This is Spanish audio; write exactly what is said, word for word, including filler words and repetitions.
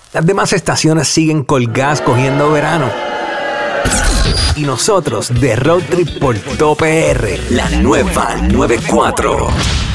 Las demás estaciones siguen colgadas cogiendo verano. Y nosotros de Road Trip por Top P R, la nueva noventa y cuatro.